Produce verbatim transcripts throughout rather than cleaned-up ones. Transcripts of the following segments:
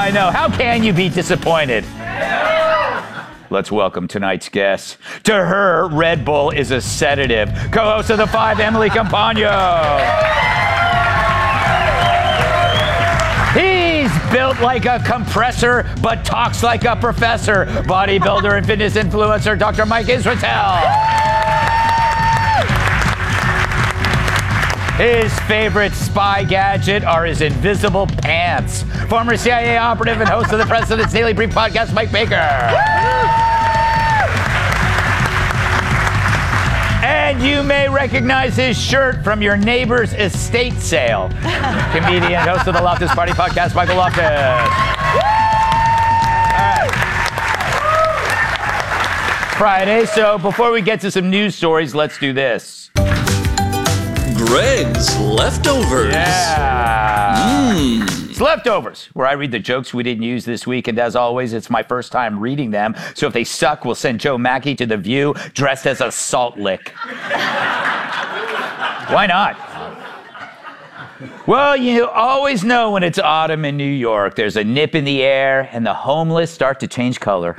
I know. How can you be disappointed? Let's welcome tonight's guest. To her, Red Bull is a sedative. Co-host of The Five, Emily Compagno. He's built like a compressor, but talks like a professor. Bodybuilder and fitness influencer, Doctor Mike Israetel. His favorite spy gadget are his invisible pants. Former C I A operative and host of the President's Daily Brief podcast, Mike Baker. And you may recognize his shirt from your neighbor's estate sale. Comedian, host of the Loftus Party podcast, Michael Loftus. Friday, so before we get to some news stories, let's do this. Greg's Leftovers. Yeah. Mm. It's Leftovers, where I read the jokes we didn't use this week, and as always, it's my first time reading them, so if they suck, we'll send Joe Mackey to The View dressed as a salt lick. Why not? Well, you always know when it's autumn in New York. There's a nip in the air, and the homeless start to change color.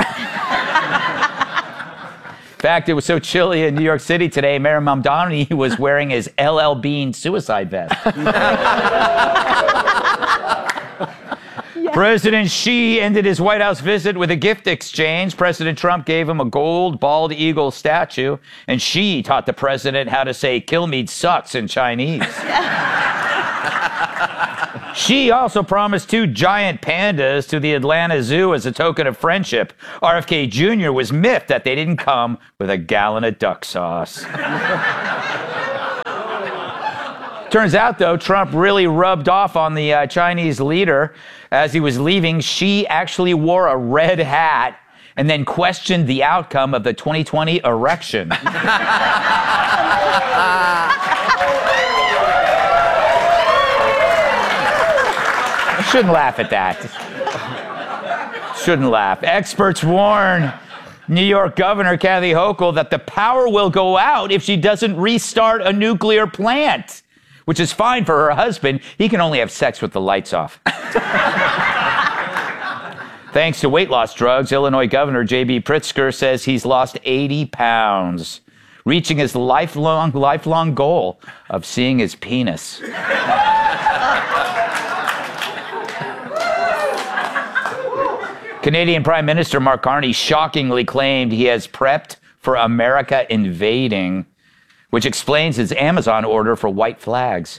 In fact, it was so chilly in New York City today, Mayor Mamdani was wearing his L L Bean suicide vest. Yeah. President Xi ended his White House visit with a gift exchange. President Trump gave him a gold bald eagle statue, and Xi taught the president how to say "kill me sucks" in Chinese. Xi also promised two giant pandas to the Atlanta Zoo as a token of friendship. R F K Junior was miffed that they didn't come with a gallon of duck sauce. Turns out, though, Trump really rubbed off on the uh, Chinese leader. As he was leaving, Xi actually wore a red hat and then questioned the outcome of the twenty twenty election. Shouldn't laugh at that. Shouldn't laugh. Experts warn New York Governor Kathy Hochul that the power will go out if she doesn't restart a nuclear plant, which is fine for her husband. He can only have sex with the lights off. Thanks to weight loss drugs, Illinois Governor J B Pritzker says he's lost eighty pounds, reaching his lifelong, lifelong goal of seeing his penis. Canadian Prime Minister Mark Carney shockingly claimed he has prepped for America invading, which explains his Amazon order for white flags.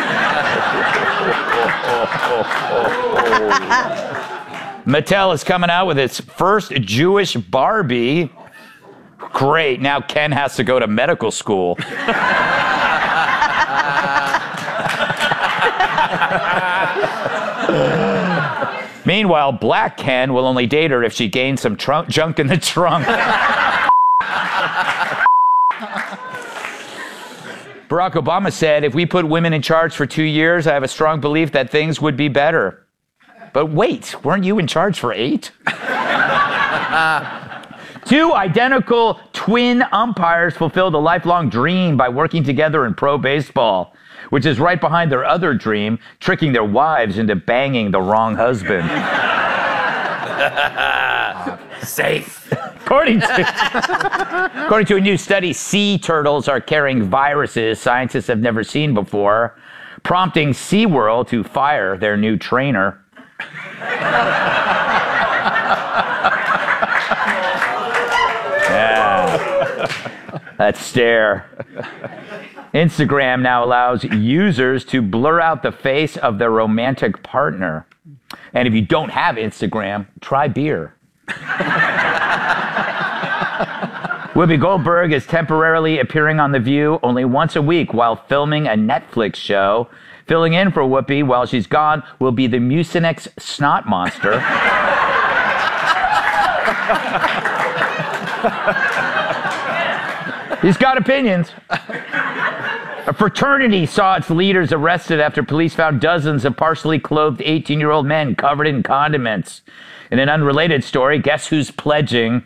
Mattel is coming out with its first Jewish Barbie. Great, now Ken has to go to medical school. Meanwhile, Black Ken will only date her if she gains some trunk, junk in the trunk. Barack Obama said, if we put women in charge for two years, I have a strong belief that things would be better. But wait, weren't you in charge for eight? Two identical twin umpires fulfilled a lifelong dream by working together in pro baseball, which is right behind their other dream, tricking their wives into banging the wrong husband. Safe. According to, according to a new study, sea turtles are carrying viruses scientists have never seen before, prompting SeaWorld to fire their new trainer. Yeah. That stare. Instagram now allows users to blur out the face of their romantic partner. And if you don't have Instagram, try beer. Whoopi Goldberg is temporarily appearing on The View only once a week while filming a Netflix show. Filling in for Whoopi while she's gone will be the Mucinex snot monster. He's got opinions. A fraternity saw its leaders arrested after police found dozens of partially clothed eighteen-year-old men covered in condiments. In an unrelated story, guess who's pledging?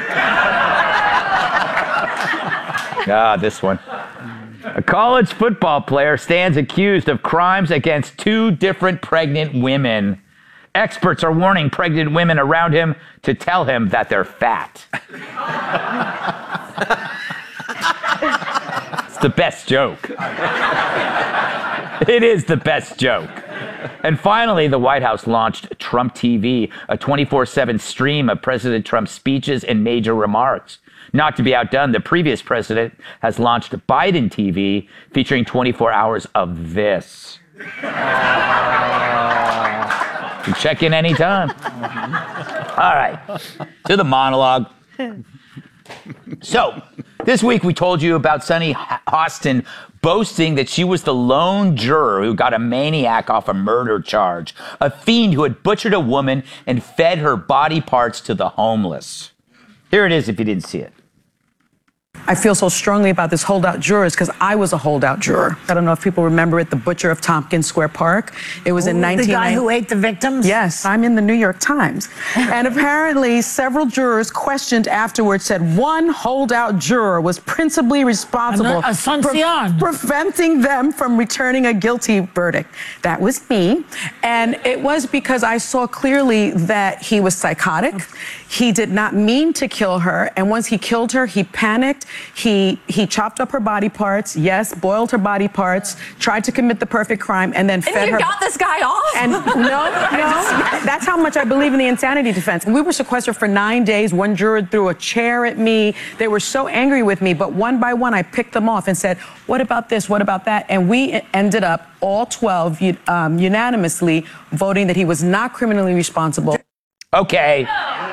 Ah, this one. A college football player stands accused of crimes against two different pregnant women. Experts are warning pregnant women around him to tell him that they're fat. It's the best joke. It is the best joke. And finally, the White House launched Trump T V, a twenty-four seven stream of President Trump's speeches and major remarks. Not to be outdone, the previous president has launched Biden T V, featuring twenty-four hours of this. You check in anytime. All right, to the monologue. So, this week we told you about Sunny Hostin boasting that she was the lone juror who got a maniac off a murder charge, a fiend who had butchered a woman and fed her body parts to the homeless. Here it is if you didn't see it. I feel so strongly about this holdout jurors because I was a holdout juror. I don't know if people remember it, the butcher of Tompkins Square Park. It was Ooh, in nineteen ninety. The guy who ate the victims? Yes, I'm in the New York Times. And apparently several jurors questioned afterwards said one holdout juror was principally responsible for pre- preventing them from returning a guilty verdict. That was me. And it was because I saw clearly that he was psychotic. He did not mean to kill her. And once he killed her, he panicked. He he chopped up her body parts, yes, boiled her body parts, tried to commit the perfect crime, and then and fed you her. got this guy off? And no, no, that's how much I believe in the insanity defense. We were sequestered for nine days. One juror threw a chair at me. They were so angry with me, but one by one, I picked them off and said, what about this? What about that? And we ended up, all twelve, um, unanimously voting that he was not criminally responsible. Okay.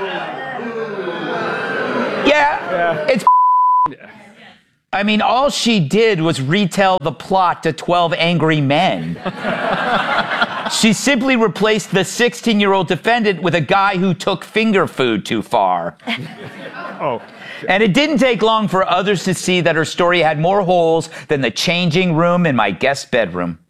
Yeah, yeah. It's I mean, all she did was retell the plot to twelve Angry Men. She simply replaced the sixteen-year-old defendant with a guy who took finger food too far. Oh. And it didn't take long for others to see that her story had more holes than the changing room in my guest bedroom.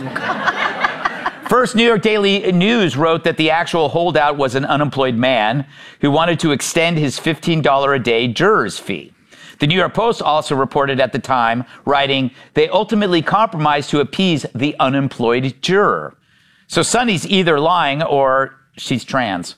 First, New York Daily News wrote that the actual holdout was an unemployed man who wanted to extend his fifteen dollars a day juror's fee. The New York Post also reported at the time, writing, they ultimately compromised to appease the unemployed juror. So Sunny's either lying or she's trans.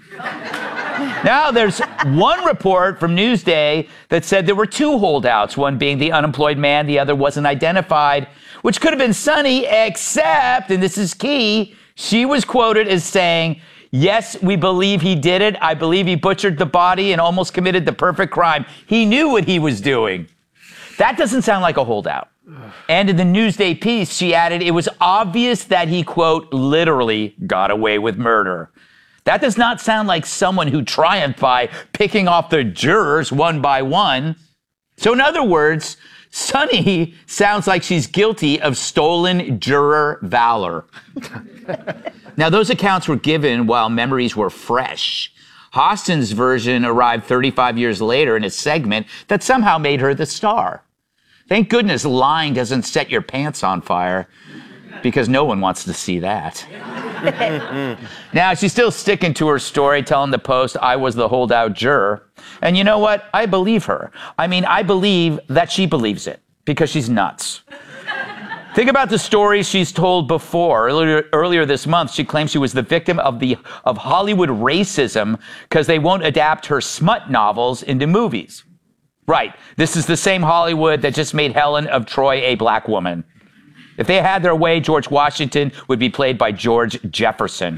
Now there's one report from Newsday that said there were two holdouts, one being the unemployed man, the other wasn't identified, which could have been Sunny, except, and this is key, she was quoted as saying, yes, we believe he did it. I believe he butchered the body and almost committed the perfect crime. He knew what he was doing. That doesn't sound like a holdout. And in the Newsday piece, she added, it was obvious that he, quote, literally got away with murder. That does not sound like someone who triumphed by picking off the jurors one by one. So in other words, Sunny sounds like she's guilty of stolen juror valor. Now, those accounts were given while memories were fresh. Hostin's version arrived thirty-five years later in a segment that somehow made her the star. Thank goodness lying doesn't set your pants on fire, because no one wants to see that. Now, she's still sticking to her story, telling the Post, I was the holdout juror. And you know what? I believe her. I mean, I believe that she believes it, because she's nuts. Think about the stories she's told before. Earlier, earlier this month, she claimed she was the victim of the of Hollywood racism because they won't adapt her smut novels into movies. Right. This is the same Hollywood that just made Helen of Troy a black woman. If they had their way, George Washington would be played by George Jefferson.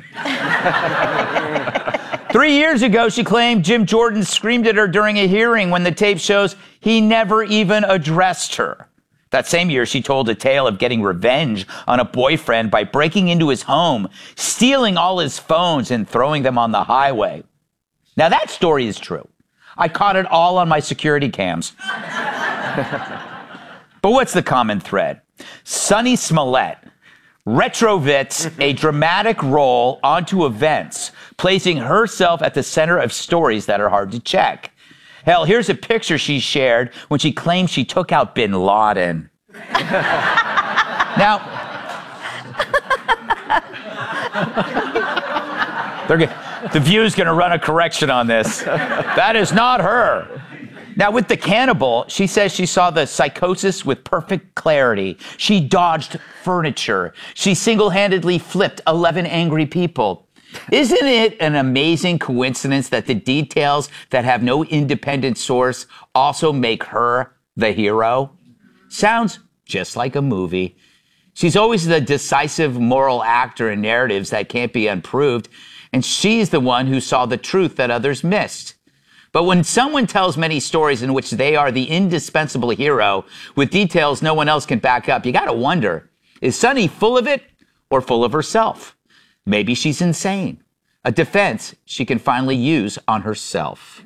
Three years ago, she claimed Jim Jordan screamed at her during a hearing when the tape shows he never even addressed her. That same year, she told a tale of getting revenge on a boyfriend by breaking into his home, stealing all his phones, and throwing them on the highway. Now, that story is true. I caught it all on my security cams. But what's the common thread? Sunny Smollett retrovits a dramatic role onto events, placing herself at the center of stories that are hard to check. Hell, here's a picture she shared when she claimed she took out bin Laden. Now, they're g- the View's going to run a correction on this. That is not her. Now, with the cannibal, she says she saw the psychosis with perfect clarity. She dodged furniture. She single-handedly flipped eleven angry people. Isn't it an amazing coincidence that the details that have no independent source also make her the hero? Sounds just like a movie. She's always the decisive moral actor in narratives that can't be unproved, and she's the one who saw the truth that others missed. But when someone tells many stories in which they are the indispensable hero with details no one else can back up, you gotta wonder, is Sunny full of it or full of herself? Maybe she's insane. A defense she can finally use on herself.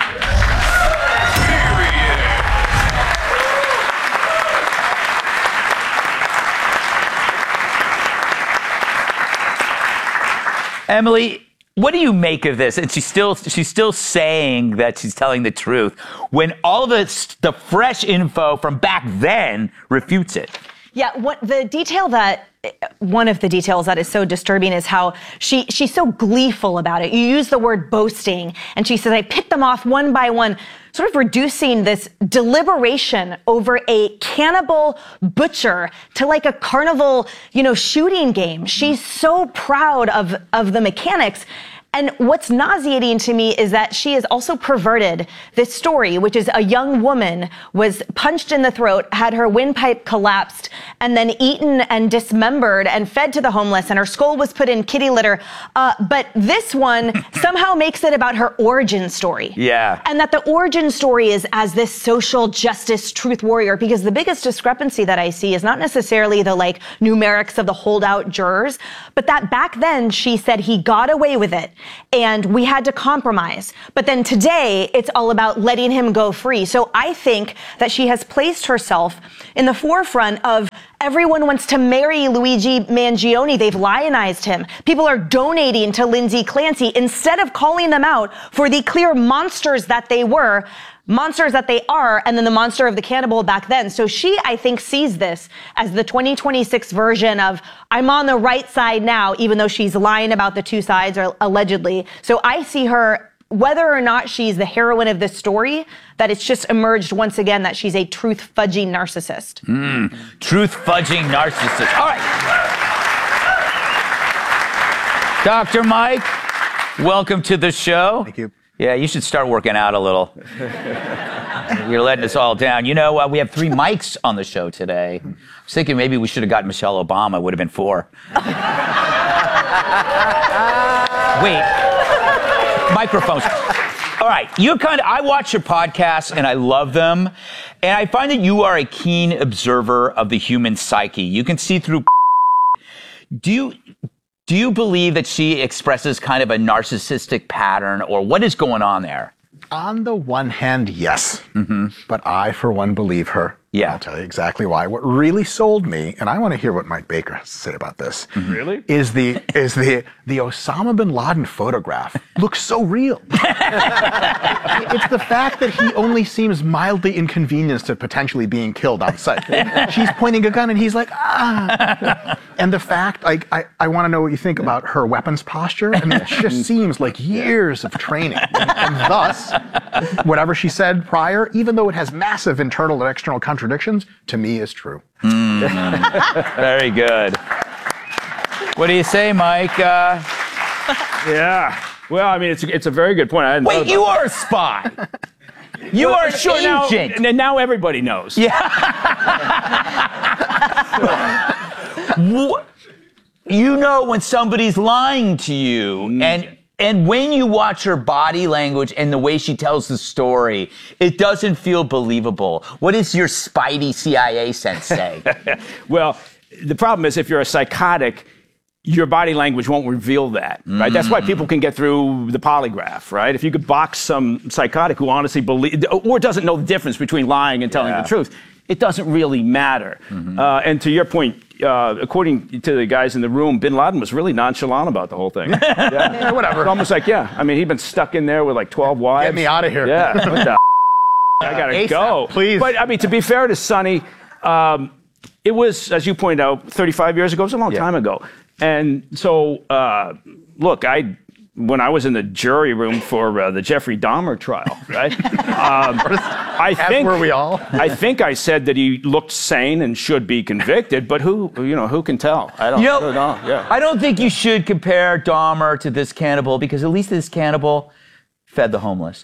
Emily, what do you make of this? And she's still she's still saying that she's telling the truth when all the the fresh info from back then refutes it. Yeah, what the detail that one of the details that is so disturbing is how she she's so gleeful about it. You use the word boasting, and she says, I picked them off one by one, sort of reducing this deliberation over a cannibal butcher to like a carnival, you know, shooting game. She's so proud of, of the mechanics. And what's nauseating to me is that she has also perverted this story, which is a young woman was punched in the throat, had her windpipe collapsed, and then eaten and dismembered and fed to the homeless, and her skull was put in kitty litter. Uh, but this one somehow makes it about her origin story. Yeah. And that the origin story is as this social justice truth warrior, because the biggest discrepancy that I see is not necessarily the like numerics of the holdout jurors, but that back then she said he got away with it. And we had to compromise. But then today, it's all about letting him go free. So I think that she has placed herself in the forefront of everyone wants to marry Luigi Mangione. They've lionized him. People are donating to Lindsay Clancy instead of calling them out for the clear monsters that they were. Monsters that they are, and then the monster of the cannibal back then. So she, I think, sees this as the twenty twenty-six version of I'm on the right side now, even though she's lying about the two sides, or allegedly. So I see her, whether or not she's the heroine of this story, that it's just emerged once again that she's a truth-fudging narcissist. Mm, truth-fudging narcissist. All right. Doctor Mike, welcome to the show. Thank you. Yeah, you should start working out a little. You're letting us all down. You know, uh, we have three mics on the show today. I was thinking maybe we should have gotten Michelle Obama. It would have been four. Wait. Microphones. All right. You kind of, I watch your podcasts and I love them. And I find that you are a keen observer of the human psyche. You can see through. Do you... Do you believe that she expresses kind of a narcissistic pattern, or what is going on there? On the one hand, yes. Mm-hmm. But I, for one, believe her. Yeah. I'll tell you exactly why. What really sold me, and I want to hear what Mike Baker has to say about this. Mm-hmm. Really? Is the is the the Osama bin Laden photograph looks so real. It's the fact that he only seems mildly inconvenienced at potentially being killed on sight. She's pointing a gun and he's like, ah. And the fact, like, I, I want to know what you think about her weapons posture. I mean, it just seems like years of training. And, and thus, whatever she said prior, even though it has massive internal and external contradictions, to me is true. Mm. Very good. What do you say, Mike? Uh... Yeah. Well, I mean, it's it's a very good point. I Wait, you are a spy. You well, are an sure, agent. Now, now everybody knows. Yeah. You know when somebody's lying to you, mm. and and when you watch her body language and the way she tells the story, it doesn't feel believable. What does your Spidey C I A sense say? Well, the problem is if you're a psychotic, your body language won't reveal that, right? Mm. That's why people can get through the polygraph, right? If you could box some psychotic who honestly believes or doesn't know the difference between lying and telling yeah. the truth, it doesn't really matter. Mm-hmm. Uh, and to your point, uh, according to the guys in the room, bin Laden was really nonchalant about the whole thing. Yeah, yeah whatever. It's almost like, yeah, I mean, he'd been stuck in there with like twelve wives. Get me out of here. Yeah, what the I gotta A S A P, go. Please. But I mean, to be fair to Sunny, um, it was, as you pointed out, thirty-five years ago. It was a long yeah. time ago. And so, uh, look, I when I was in the jury room for uh, the Jeffrey Dahmer trial, right? um, I think were we all? I think I said that he looked sane and should be convicted, but who, you know, who can tell? I don't You know, I don't know. Yeah. I don't think you should compare Dahmer to this cannibal because at least this cannibal fed the homeless.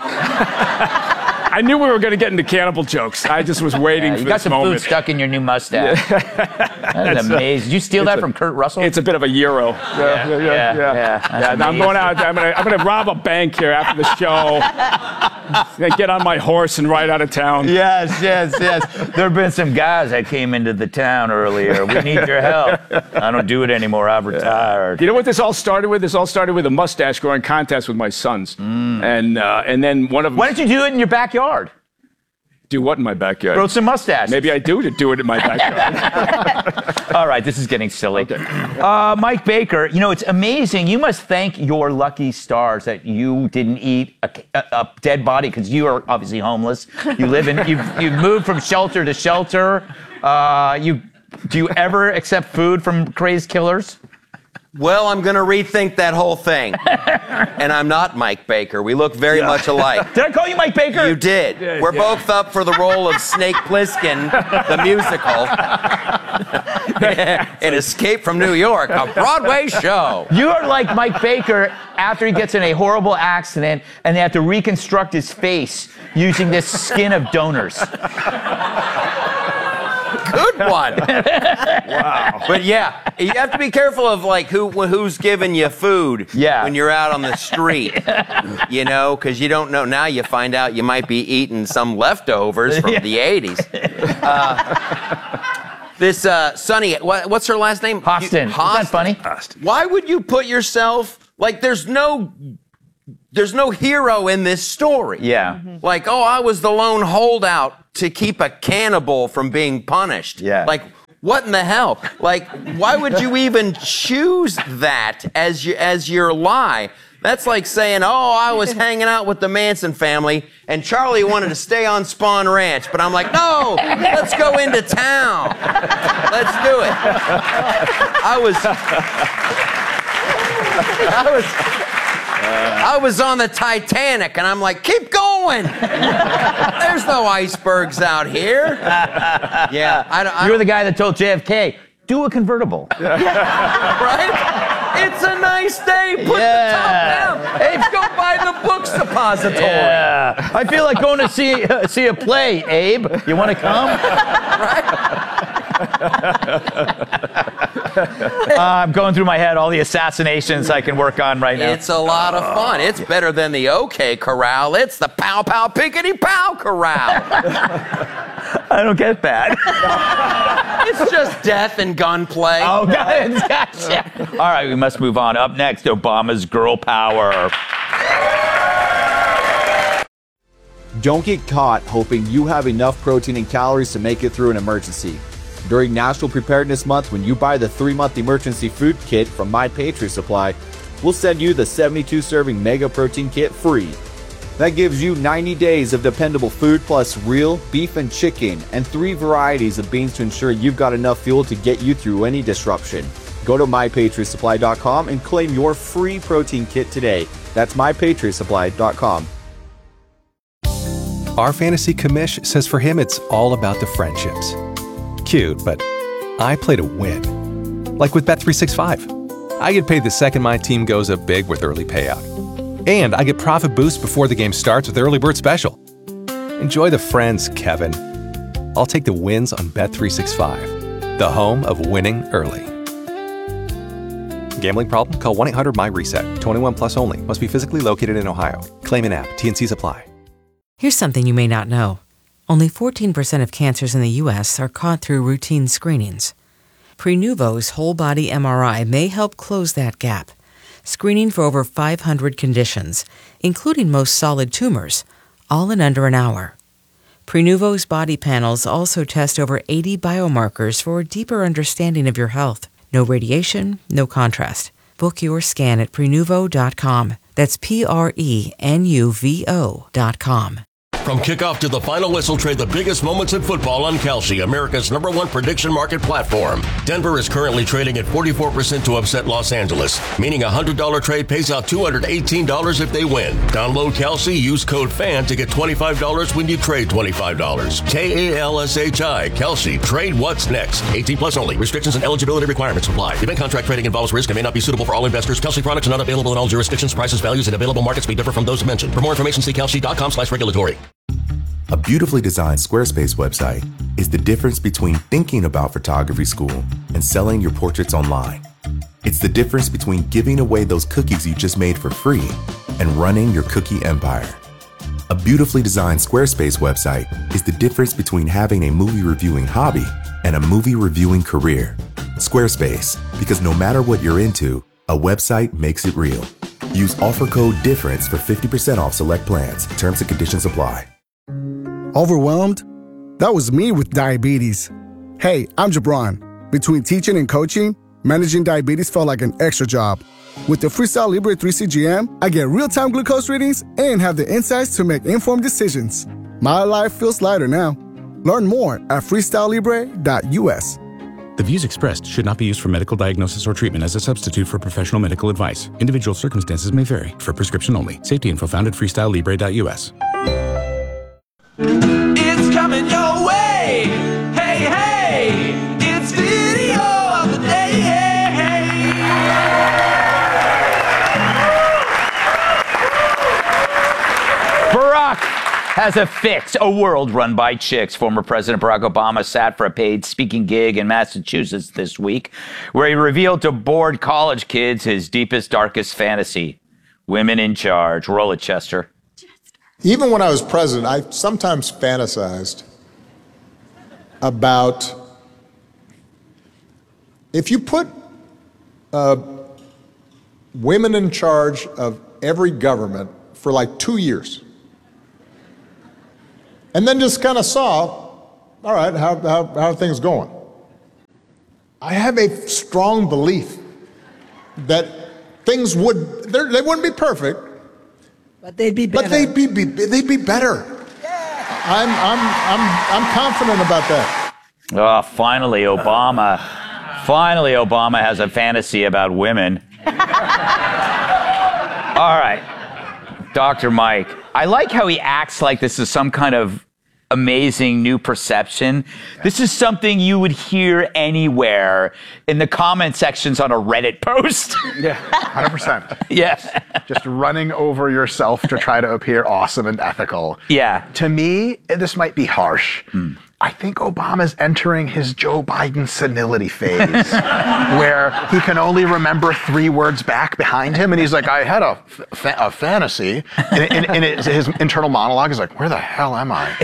I knew we were going to get into cannibal jokes. I just was waiting Yeah, for you got this some moment. food stuck in your new mustache. That's amazing. Did you steal that a- from Kurt Russell? It's a bit of a euro. Yeah, yeah, yeah. yeah. That's Yeah, I'm amazing. going out. I'm gonna, I'm gonna rob a bank here after the show. Gonna get on my horse and ride out of town. Yes, yes, yes. There have been some guys that came into the town earlier. We need your help. I don't do it anymore. I've retired. You know what this all started with? This all started with a mustache growing contest with my sons, and uh, and then one of them. Why don't you do it in your backyard? Do what in my backyard? Grow some mustache. Maybe I do to do it in my backyard. All right, this is getting silly. Uh, Mike Baker, you know, it's amazing. You must thank your lucky stars that you didn't eat a, a, a dead body because you are obviously homeless. You live in, you've, you've moved from shelter to shelter. Uh, you, do you ever accept food from crazed killers? Well, I'm going to rethink that whole thing. And I'm not Mike Baker. We look very Yeah. much alike. Did I call you Mike Baker? You did. Yeah, We're yeah. both up for the role of Snake Plissken, the musical, in Escape from New York, a Broadway show. You are like Mike Baker after he gets in a horrible accident and they have to reconstruct his face using this skin of donors. Good one. Wow. But yeah, you have to be careful of like who who's giving you food Yeah. when you're out on the street. You know, because you don't know. Now you find out you might be eating some leftovers from Yeah. the eighties. Uh, this uh, Sonny, what, what's her last name? Hostin. You- Isn't that funny? Why would you put yourself like there's no there's no hero in this story. Yeah. Like, oh, I was the lone holdout to keep a cannibal from being punished. Yeah. Like, what in the hell? Like, why would you even choose that as your as your lie? That's like saying, oh, I was hanging out with the Manson family and Charlie wanted to stay on Spawn Ranch, but I'm like, no, let's go into town. Let's do it. I was I was I was on the Titanic, and I'm like, keep going. There's no icebergs out here. Yeah, I don't. I You're don't the guy that told J F K, do a convertible. right? It's a nice day. Put Yeah. the top down. Hey, go buy the books depository. Yeah. I feel like going to see uh, see a play, Abe. You want to come? uh, I'm going through my head all the assassinations I can work on right now. It's a lot of fun. It's better than the OK Corral. It's the Pow Pow Pickety Pow Corral. I don't get that. It's just death and gunplay. Oh, got it. Gotcha. All right, we must move on. Up next, Obama's girl power. Don't get caught hoping you have enough protein and calories to make it through an emergency. During National Preparedness Month, when you buy the three-month emergency food kit from My Patriot Supply, we'll send you the seventy-two serving Mega Protein Kit free. That gives you ninety days of dependable food plus real beef and chicken and three varieties of beans to ensure you've got enough fuel to get you through any disruption. Go to my patriot supply dot com and claim your free protein kit today. That's my patriot supply dot com. Our fantasy commish says for him it's all about the friendships. Cute, but I play to win. Like with Bet three sixty-five. I get paid the second my team goes up big with early payout. And I get profit boost before the game starts with early bird special. Enjoy the friends, Kevin. I'll take the wins on Bet three sixty-five, the home of winning early. Gambling problem? Call one eight hundred my reset. twenty-one plus only. Must be physically located in Ohio. Claim in app. T N Cs apply. Here's something you may not know. Only fourteen percent of cancers in the U S are caught through routine screenings. Prenuvo's whole-body M R I may help close that gap, screening for over five hundred conditions, including most solid tumors, all in under an hour. Prenuvo's body panels also test over eighty biomarkers for a deeper understanding of your health. No radiation, no contrast. Book your scan at prenuvo dot com. That's P R E N U V O dot com. From kickoff to the final whistle, trade the biggest moments in football on Kalshi, America's number one prediction market platform. Denver is currently trading at forty-four percent to upset Los Angeles, meaning a one hundred dollars trade pays out two hundred eighteen dollars if they win. Download Kalshi, use code FAN to get twenty-five dollars when you trade twenty-five dollars. K A L S H I, Kalshi. Trade what's next. eighteen plus only. Restrictions and eligibility requirements apply. Event contract trading involves risk and may not be suitable for all investors. Kalshi products are not available in all jurisdictions. Prices, values, and available markets may differ from those mentioned. For more information, see kalshi.com slash regulatory. A beautifully designed Squarespace website is the difference between thinking about photography school and selling your portraits online. It's the difference between giving away those cookies you just made for free and running your cookie empire. A beautifully designed Squarespace website is the difference between having a movie reviewing hobby and a movie reviewing career. Squarespace, because no matter what you're into, a website makes it real. Use offer code DIFFERENCE for fifty percent off select plans. Terms and conditions apply. Overwhelmed? That was me with diabetes. Hey, I'm Jabron. Between teaching and coaching, managing diabetes felt like an extra job. With the Freestyle Libre three C G M, I get real-time glucose readings and have the insights to make informed decisions. My life feels lighter now. Learn more at freestyle libre dot U S. The views expressed should not be used for medical diagnosis or treatment as a substitute for professional medical advice. Individual circumstances may vary. For prescription only. Safety info found at freestyle libre dot U S. It's coming your way. Hey, hey. It's video of the day. Hey, hey. Barack has a fix, a world run by chicks. Former President Barack Obama sat for a paid speaking gig in Massachusetts this week, where he revealed to bored college kids his deepest, darkest fantasy. Women in charge. Roll it, Chester. Even when I was president, I sometimes fantasized about if you put uh, women in charge of every government for like two years, and then just kind of saw, all right, how, how, how are things going? I have a strong belief that things would, they wouldn't be perfect, but they'd be better. But they'd be, be they'd be better. I'm I'm I'm I'm confident about that. Oh, finally, Obama. Finally, Obama has a fantasy about women. All right, Doctor Mike. I like how he acts like this is some kind of amazing new perception. This is something you would hear anywhere in the comment sections on a Reddit post. Yeah, one hundred percent. Yeah. Just, just running over yourself to try to appear awesome and ethical. Yeah. To me, this might be harsh. Mm. I think Obama's entering his Joe Biden senility phase, where he can only remember three words back behind him, and he's like, I had a, fa- a fantasy. And, and, and it, his internal monologue is like, where the hell am I?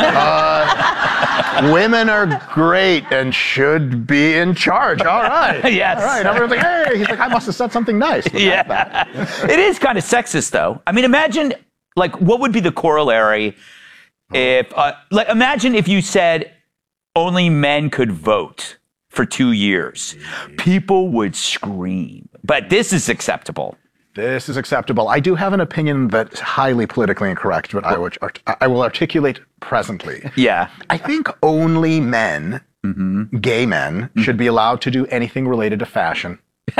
Uh, women are great and should be in charge. All right. Yes. All right. Everyone's like, hey. He's like, I must have said something nice. Yeah. That. It is kind of sexist, though. I mean, imagine, like, what would be the corollary if, uh, like, imagine if you said only men could vote for two years. People would scream. But this is acceptable. This is acceptable. I do have an opinion that's highly politically incorrect, but I will, I will articulate presently. Yeah. I think only men, mm-hmm. gay men, mm-hmm. should be allowed to do anything related to fashion.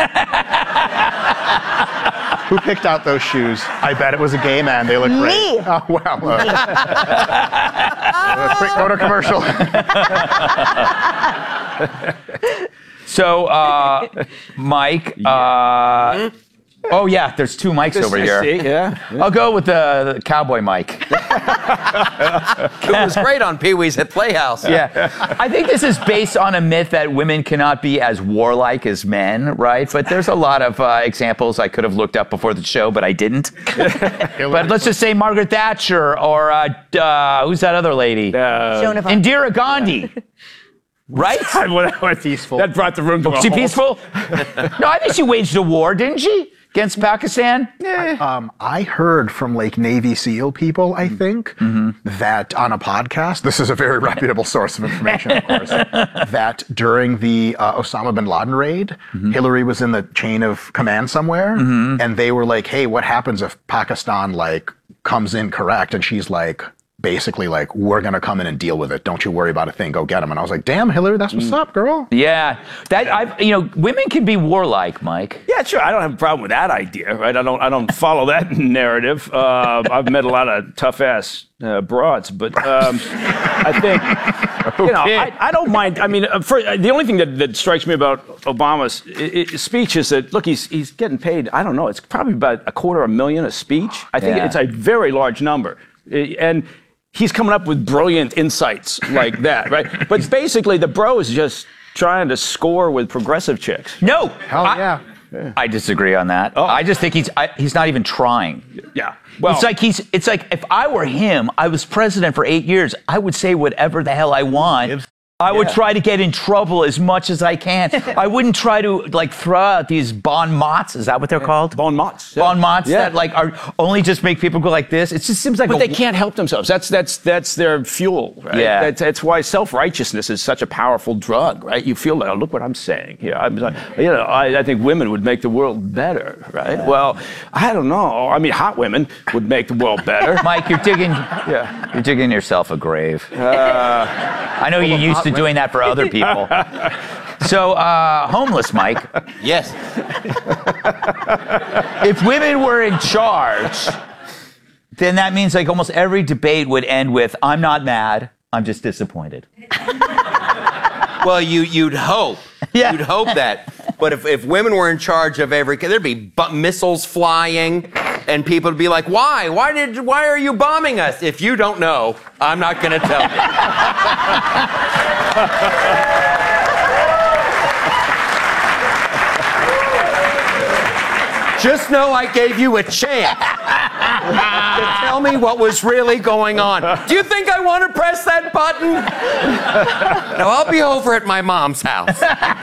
Who picked out those shoes? I bet it was a gay man. They look great. Me. Oh, well. Uh, uh, quick, go to commercial. So, uh, Mike, uh, oh yeah, there's two mics over here. See, yeah, yeah. I'll go with the, the cowboy mic. It was great on Pee-wee's at Playhouse. Yeah. I think this is based on a myth that women cannot be as warlike as men, right? But there's a lot of uh, examples I could have looked up before the show, but I didn't. But let's just say Margaret Thatcher or uh, uh, who's that other lady? Uh, Indira Gandhi. Right? Peaceful. That brought the room to a Was she halt. peaceful? No, I think she waged a war, didn't she? Against Pakistan? Yeah. Um, I heard from like Navy SEAL people, I think, mm-hmm. that on a podcast, this is a very reputable source of information, of course, that during the uh, Osama bin Laden raid, mm-hmm. Hillary was in the chain of command somewhere, mm-hmm. and they were like, hey, what happens if Pakistan like comes in correct? And she's like, basically like, we're going to come in and deal with it. Don't you worry about a thing. Go get them. And I was like, damn, Hillary, that's what's up, girl. Yeah. That I, you know, women can be warlike, Mike. Yeah, sure. I don't have a problem with that idea, right? I don't. I don't follow that narrative. Uh, I've met a lot of tough ass uh, broads, but um, I think you know, I, I don't mind. I mean, uh, for, uh, the only thing that, that strikes me about Obama's I- I, speech is that look, he's he's getting paid. I don't know. It's probably about a quarter of a million a speech. I think Yeah. it's a very large number, and he's coming up with brilliant insights like that, right? But basically, the bro is just trying to score with progressive chicks. No. Hell I, yeah. I disagree on that. Oh. I just think he's I, he's not even trying. Yeah. Well, it's like he's it's like if I were him, I was president for eight years, I would say whatever the hell I want. I would Yeah. try to get in trouble as much as I can. I wouldn't try to like throw out these bon mots. Is that what they're called? Bon mots. Yeah. Bon mots Yeah. that like are only just make people go like this. It just seems like But a, they can't help themselves. That's that's that's their fuel, right? Yeah. That's, that's why self-righteousness is such a powerful drug, right? You feel like, oh, look what I'm saying here. I'm, like, you know, I, I think women would make the world better, right? Yeah. Well, I don't know. I mean, hot women would make the world better. Mike, you're digging. Yeah. You're digging yourself a grave. Uh, I know you're used to doing that for other people. So, uh, homeless Mike. Yes. If women were in charge, then that means like almost every debate would end with, I'm not mad, I'm just disappointed. Well, you, you'd hope. Yeah. You'd hope that. But if, if women were in charge of every, there'd be bu- missiles flying, and people would be like, why? Why did? Why are you bombing us? If you don't know, I'm not going to tell you. Just know I gave you a chance to tell me what was really going on. Do you think I want to press that button? No, I'll be over at my mom's house.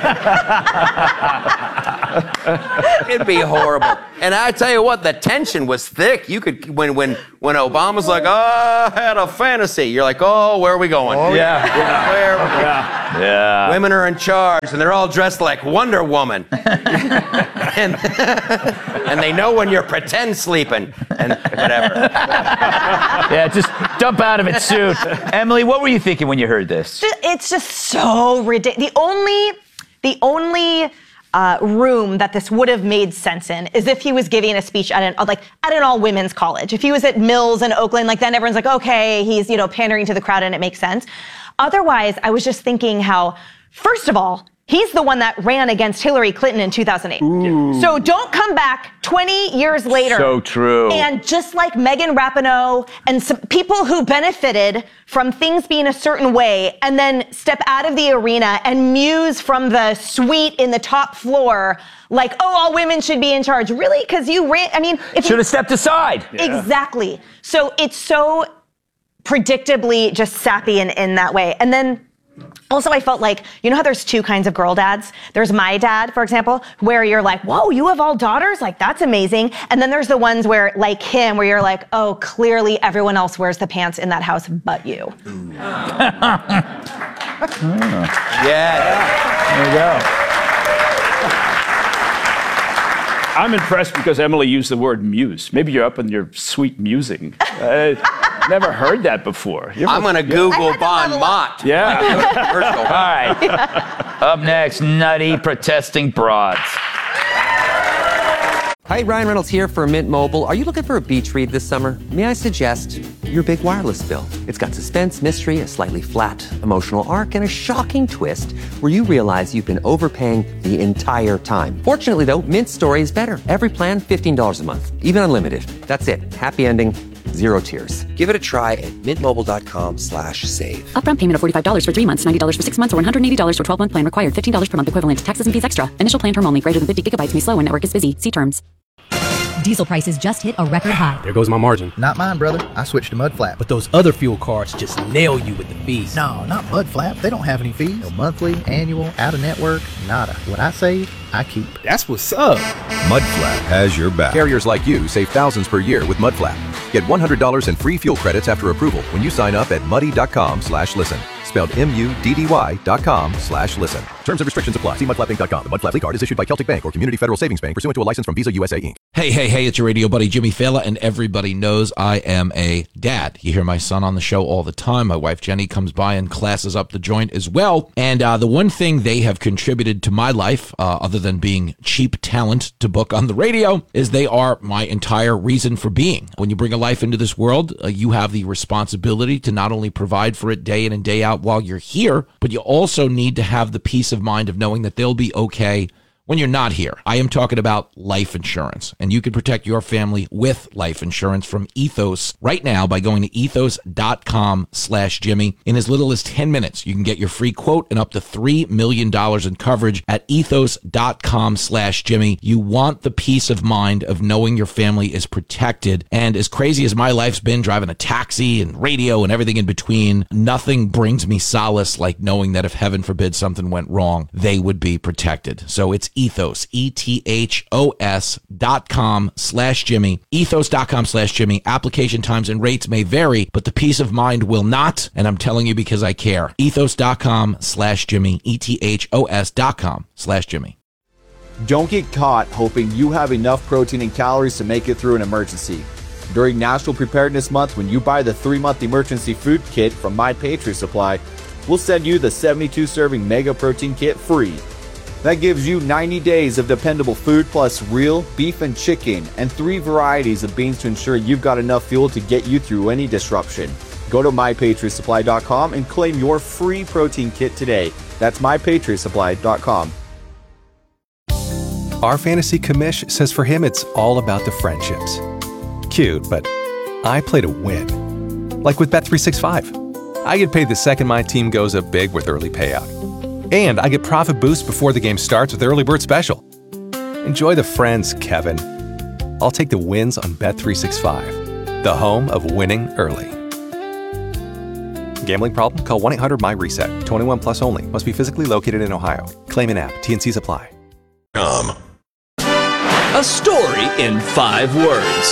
It'd be horrible. And I tell you what, the tension was thick. You could when when when Obama's like, "Oh, I had a fantasy." You're like, "Oh, where are we going?" Oh, yeah. yeah. Where? Are we going? Yeah. Yeah. Women are in charge, and they're all dressed like Wonder Woman, and and they know when you're pretend sleeping and whatever. Yeah, just dump out of it soon. Emily, what were you thinking when you heard this? It's just so ridiculous. The only, the only uh, room that this would have made sense in is if he was giving a speech at an like at an all women's college. If he was at Mills in Oakland, like then everyone's like, okay, he's you know pandering to the crowd and it makes sense. Otherwise, I was just thinking how, first of all, he's the one that ran against Hillary Clinton in two thousand eight. Ooh. So don't come back twenty years later. So true. And just like Megan Rapinoe and some people who benefited from things being a certain way and then step out of the arena and muse from the suite in the top floor like, oh, all women should be in charge. Really? Because you ran, I mean. if Should you, have stepped aside. Exactly. So it's so predictably just sappy in, in that way. And then also, I felt like, you know how there's two kinds of girl dads? There's my dad, for example, where you're like, whoa, you have all daughters? Like, that's amazing. And then there's the ones where, like him, where you're like, oh, clearly everyone else wears the pants in that house but you. Yeah. There you go. I'm impressed because Emily used the word muse. Maybe you're up in your sweet musing. Uh, never heard that before. You ever- I'm gonna yeah. Google Bon Mott. Yeah. Commercial. All right. Up next, nutty protesting broads. Hi, Ryan Reynolds here for Mint Mobile. Are you looking for a beach read this summer? May I suggest your big wireless bill? It's got suspense, mystery, a slightly flat emotional arc, and a shocking twist where you realize you've been overpaying the entire time. Fortunately, though, Mint's story is better. Every plan, fifteen dollars a month, even unlimited. That's it. Happy ending. Zero tears. Give it a try at mintmobile.com slash save. Upfront payment of forty-five dollars for three months, ninety dollars for six months, or one hundred eighty dollars for twelve-month plan required. fifteen dollars per month equivalent. Taxes and fees extra. Initial plan term only. Greater than fifty gigabytes may slow when network is busy. See terms. Diesel prices just hit a record high. There goes my margin. Not mine, brother. I switched to Mudflap. But those other fuel cards just nail you with the fees. No, not Mudflap. They don't have any fees. No monthly, annual, out-of-network, nada. What I save, I keep. That's what's up. Mudflap has your back. Carriers like you save thousands per year with Mudflap. Get one hundred dollars in free fuel credits after approval when you sign up at muddy.com slash listen. spelled M U D D Y dot com slash listen. Terms and restrictions apply. See mud flap inc dot com. The Mud Flap Lee card is issued by Celtic Bank or Community Federal Savings Bank pursuant to a license from Visa U S A Incorporated. Hey, hey, hey, it's your radio buddy Jimmy Fallon, and everybody knows I am a dad. You hear my son on the show all the time. My wife Jenny comes by and classes up the joint as well. And uh, the one thing they have contributed to my life, uh, other than being cheap talent to book on the radio, is they are my entire reason for being. When you bring a life into this world, uh, you have the responsibility to not only provide for it day in and day out while you're here, but you also need to have the peace of mind of knowing that they'll be okay when you're not here. I am talking about life insurance, and you can protect your family with life insurance from Ethos right now by going to ethos.com slash Jimmy. In as little as ten minutes, you can get your free quote and up to three million dollars in coverage at ethos.com slash Jimmy. You want the peace of mind of knowing your family is protected. And as crazy as my life's been driving a taxi and radio and everything in between, nothing brings me solace like knowing that if heaven forbid something went wrong, they would be protected. So it's Ethos, E T H O S dot com slash Jimmy, ethos.com slash Jimmy. Application times and rates may vary, but the peace of mind will not, and I'm telling you because I care. Ethos.com slash Jimmy, E T H O S dot com slash Jimmy. Don't get caught hoping you have enough protein and calories to make it through an emergency. During National Preparedness Month, when you buy the three-month emergency food kit from My Patriot Supply, we'll send you the seventy-two serving Mega Protein Kit free. That gives you ninety days of dependable food plus real beef and chicken and three varieties of beans to ensure you've got enough fuel to get you through any disruption. Go to my patriot supply dot com and claim your free protein kit today. That's my patriot supply dot com. Our fantasy commish says for him it's all about the friendships. Cute, but I play to win. Like with Bet three sixty-five. I get paid the second my team goes up big with early payout. And I get profit boost before the game starts with Early Bird Special. Enjoy the friends, Kevin. I'll take the wins on Bet three sixty-five, the home of winning early. Gambling problem? Call one eight hundred M Y reset. twenty-one plus only. Must be physically located in Ohio. Claim in app. T and Cs apply. Um. A story in five words.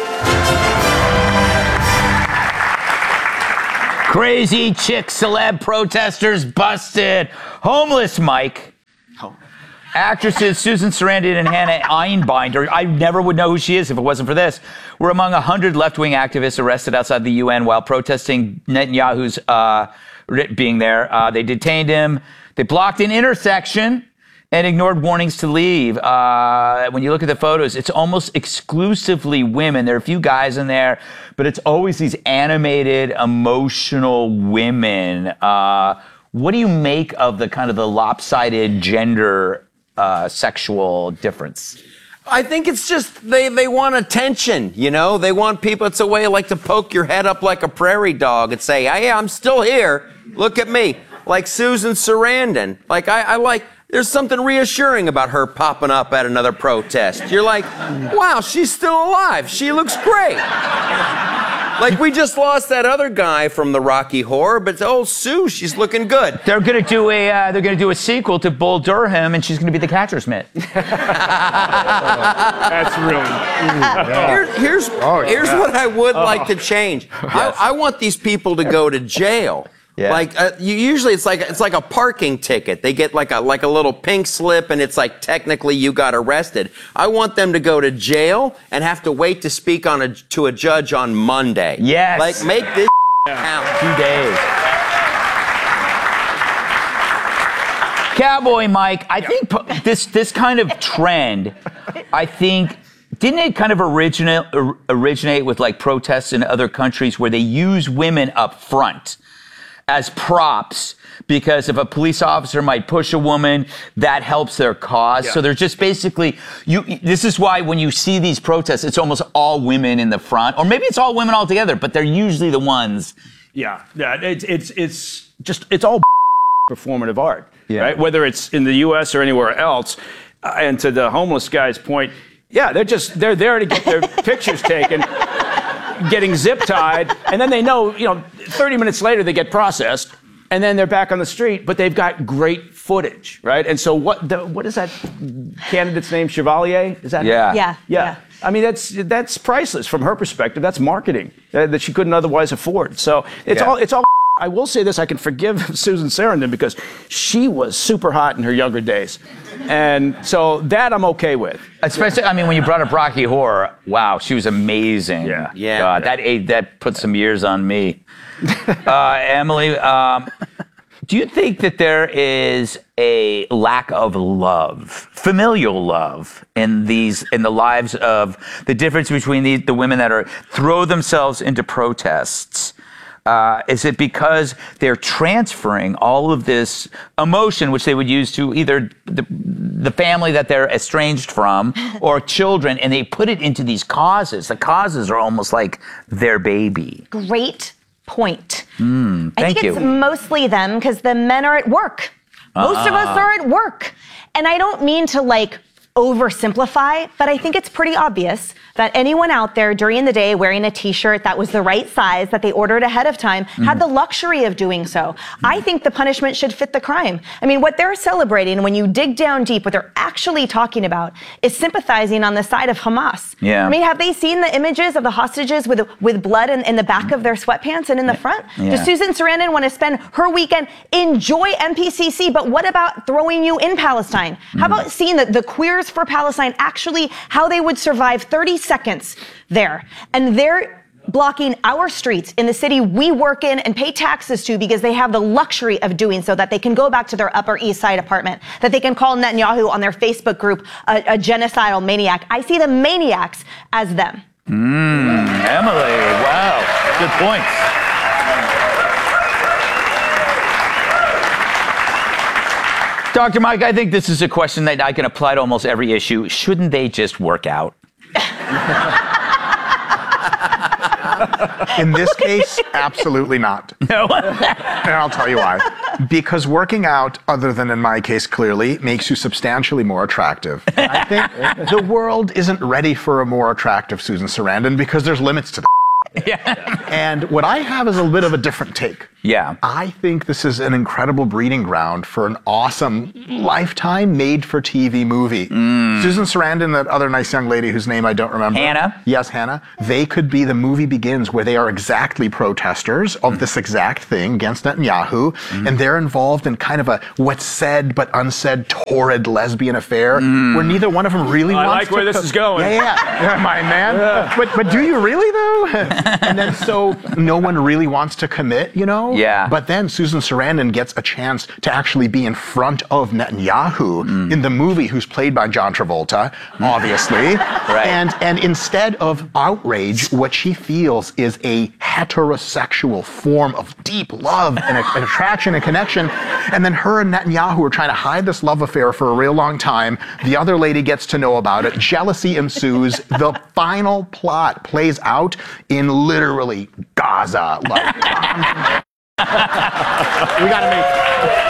Crazy chick celeb protesters busted. Homeless Mike. Oh. Actresses Susan Sarandon and Hannah Einbinder, I never would know who she is if it wasn't for this, were among one hundred left-wing activists arrested outside the U N while protesting Netanyahu's uh, being there. Uh, they detained him. They blocked an intersection and ignored warnings to leave. Uh, when you look at the photos, it's almost exclusively women. There are a few guys in there, but it's always these animated, emotional women. Uh, what do you make of the kind of the lopsided gender uh, sexual difference? I think it's just they, they want attention, you know? They want people, it's a way like to poke your head up like a prairie dog and say, hey, I'm still here. Look at me. Like Susan Sarandon. Like, I, I like... There's something reassuring about her popping up at another protest. You're like, wow, she's still alive. She looks great. Like, we just lost that other guy from the Rocky Horror, but oh, Sue, she's looking good. They're gonna do a uh, they're gonna do a sequel to Bull Durham, and she's gonna be the catcher's mitt. That's really. Here, here's Oh, yeah. here's what I would Oh. like to change. I, I want these people to go to jail. Yeah. Like uh, you, usually it's like it's like a parking ticket. They get like a like a little pink slip, and it's like technically you got arrested. I want them to go to jail and have to wait to speak on a to a judge on Monday. Yes. Like make this count. Two days. Cowboy Mike, I think po- this this kind of trend, I think, didn't it kind of originate or, originate with like protests in other countries where they use women up front as props, because if a police officer might push a woman, that helps their cause. Yeah. So they're just basically, you. This is why when you see these protests, it's almost all women in the front, or maybe it's all women altogether, but they're usually the ones. Yeah, yeah. It's it's it's just it's all performative art, Yeah. right? Whether it's in the U S or anywhere else. Uh, and to the homeless guy's point, yeah, they're just they're there to get their pictures taken, getting zip tied, and then they know, you know, thirty minutes later they get processed, and then they're back on the street, but they've got great footage, right? And so what the, what is that candidate's name? Chevalier? Is that Yeah. Yeah. yeah. I mean, that's that's priceless from her perspective. That's marketing uh, that she couldn't otherwise afford. So it's Yeah. all it's all. I will say this, I can forgive Susan Sarandon because she was super hot in her younger days. And so that I'm okay with. Especially, I mean, when you brought up Rocky Horror, wow, she was amazing. Yeah. Yeah. God, that ate, that put some years on me. uh, Emily, um, do you think that there is a lack of love, familial love, in these in the lives of the difference between the, the women that are throw themselves into protests? Uh, is it because they're transferring all of this emotion, which they would use to either the, the family that they're estranged from or children, and they put it into these causes? The causes are almost like their baby. Great point. Mm, I thank think you. it's mostly them because the men are at work. Most Ah. of us are at work. And I don't mean to like oversimplify, but I think it's pretty obvious that anyone out there during the day wearing a t-shirt that was the right size that they ordered ahead of time mm. had the luxury of doing so. Mm. I think the punishment should fit the crime. I mean, what they're celebrating, when you dig down deep, what they're actually talking about is sympathizing on the side of Hamas. Yeah. I mean, have they seen the images of the hostages with with blood in, in the back of their sweatpants and in the front? Yeah. Does Susan Sarandon want to spend her weekend, enjoy N P C C, but what about throwing you in Palestine? Mm. How about seeing the, the Queers for Palestine, actually how they would survive thirty seconds there? And they're blocking our streets in the city we work in and pay taxes to because they have the luxury of doing so, that they can go back to their Upper East Side apartment, that they can call Netanyahu on their Facebook group a, a genocidal maniac. I see the maniacs as them. Mm, Emily, wow, good points. Doctor Mike, I think this is a question that I can apply to almost every issue. Shouldn't they just work out? In this case, absolutely not. No. And I'll tell you why. Because working out, other than in my case clearly, makes you substantially more attractive. And I think the world isn't ready for a more attractive Susan Sarandon because there's limits to that. Yeah. And what I have is a bit of a different take. Yeah. I think this is an incredible breeding ground for an awesome lifetime made-for-T V movie. Mm. Susan Sarandon, that other nice young lady whose name I don't remember. Hannah? Yes, Hannah. They could be the movie begins where they are exactly protesters of mm. this exact thing against Netanyahu, mm. and they're involved in kind of a what's said but unsaid torrid lesbian affair mm. where neither one of them really oh, wants to... I like where this co- is going. Yeah, yeah. yeah my man. Yeah. But, but do you really, though? And then so no one really wants to commit, you know? Yeah. But then Susan Sarandon gets a chance to actually be in front of Netanyahu mm. in the movie, who's played by John Travolta, obviously. Right. And and instead of outrage, what she feels is a heterosexual form of deep love and, a, and attraction and connection. And then her and Netanyahu are trying to hide this love affair for a real long time. The other lady gets to know about it. Jealousy ensues. The final plot plays out in literally Gaza. Like, we gotta make...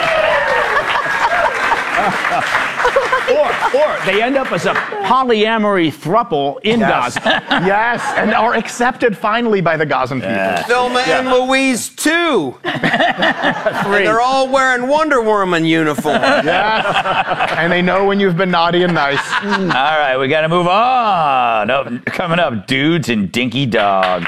or, or they end up as a polyamory throuple in yes. Gaza. Yes, and are accepted finally by the Gazan yeah. people. Thelma yeah. and Louise too. And they're all wearing Wonder Woman uniforms. Yes, and they know when you've been naughty and nice. All right, we got to move on. Oh, coming up, dudes and dinky dogs.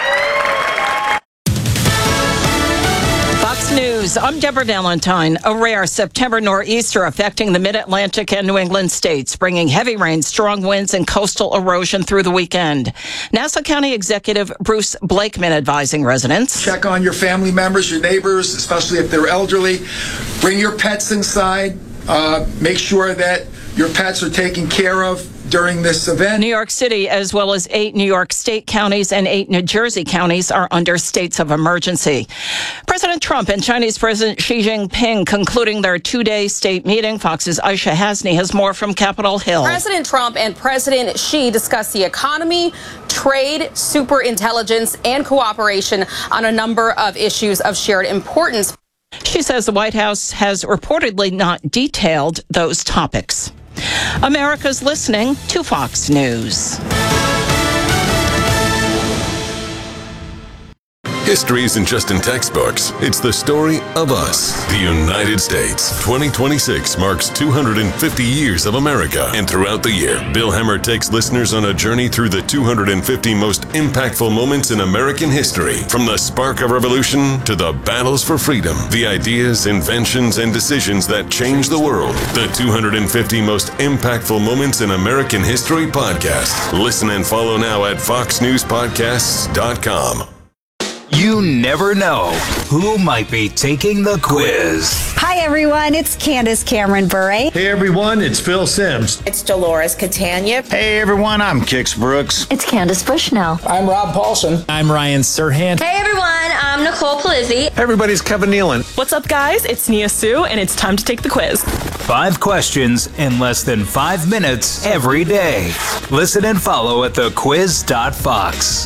News. I'm Deborah Valentine. A rare September nor'easter affecting the mid-Atlantic and New England states, bringing heavy rain, strong winds, and coastal erosion through the weekend. Nassau County Executive Bruce Blakeman advising residents. Check on your family members, your neighbors, especially if they're elderly. Bring your pets inside. Uh, make sure that your pets are taken care of during this event. New York City, as well as eight New York State counties and eight New Jersey counties, are under states of emergency. President Trump and Chinese President Xi Jinping concluding their two-day state meeting. Fox's Aisha Hasni has more from Capitol Hill. President Trump and President Xi discussed the economy, trade, superintelligence, and cooperation on a number of issues of shared importance. She says the White House has reportedly not detailed those topics. America's listening to Fox News. History isn't just in textbooks. It's the story of us, the United States. twenty twenty-six marks two hundred fifty years of America. And throughout the year, Bill Hemmer takes listeners on a journey through the two hundred fifty most impactful moments in American history. From the spark of revolution to the battles for freedom, the ideas, inventions, and decisions that changed the world. The two hundred fifty most impactful moments in American history podcast. Listen and follow now at fox news podcasts dot com. You never know who might be taking the quiz. Hi, everyone. It's Candace Cameron Bure. Hey, everyone. It's Phil Sims. It's Dolores Catania. Hey, everyone. I'm Kix Brooks. It's Candace Bushnell. I'm Rob Paulson. I'm Ryan Serhant. Hey, everyone. I'm Nicole Palizzi. Hey, everybody. It's Kevin Nealon. What's up, guys? It's Nia Sue, and it's time to take the quiz. Five questions in less than five minutes every day. Listen and follow at the quiz dot fox.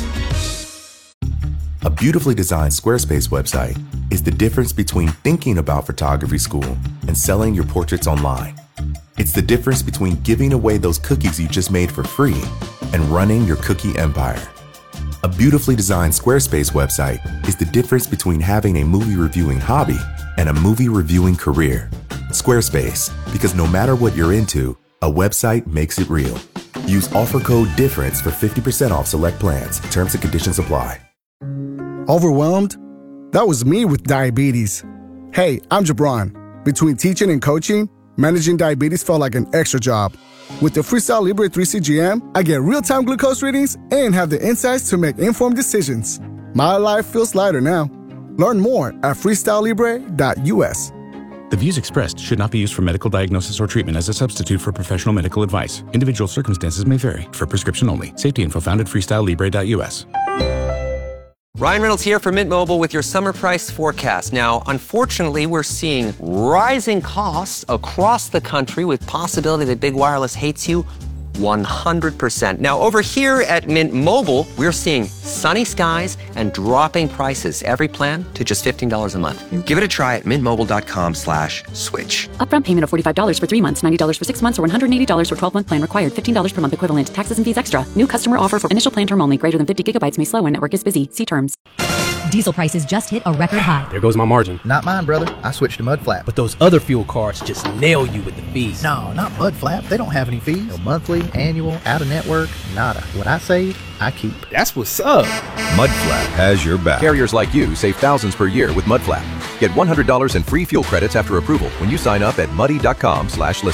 A beautifully designed Squarespace website is the difference between thinking about photography school and selling your portraits online. It's the difference between giving away those cookies you just made for free and running your cookie empire. A beautifully designed Squarespace website is the difference between having a movie reviewing hobby and a movie reviewing career. Squarespace, because no matter what you're into, a website makes it real. Use offer code DIFFERENCE for fifty percent off select plans. Terms and conditions apply. Overwhelmed? That was me with diabetes. Hey, I'm Jabron. Between teaching and coaching, managing diabetes felt like an extra job. With the Freestyle Libre three C G M, I get real-time glucose readings and have the insights to make informed decisions. My life feels lighter now. Learn more at freestyle libre dot u s. The views expressed should not be used for medical diagnosis or treatment as a substitute for professional medical advice. Individual circumstances may vary. For prescription only. Safety info found at freestyle libre dot u s. Ryan Reynolds here for Mint Mobile with your summer price forecast. Now, unfortunately, we're seeing rising costs across the country with possibility that big wireless hates you one hundred percent. Now, over here at Mint Mobile, we're seeing sunny skies and dropping prices. Every plan to just fifteen dollars a month. Give it a try at mintmobile.com slash switch. Upfront payment of forty-five dollars for three months, ninety dollars for six months, or one hundred eighty dollars for twelve-month plan required. fifteen dollars per month equivalent. Taxes and fees extra. New customer offer for initial plan term only. Greater than fifty gigabytes may slow when network is busy. See terms. Diesel prices just hit a record high. There goes my margin. Not mine, brother. I switched to Mudflap. But those other fuel cards just nail you with the fees. No, not Mudflap. They don't have any fees. No monthly, annual, out-of-network, nada. What I save, I keep. That's what's up. Mudflap has your back. Carriers like you save thousands per year with Mudflap. Get one hundred dollars in free fuel credits after approval when you sign up at muddy.com slash listen.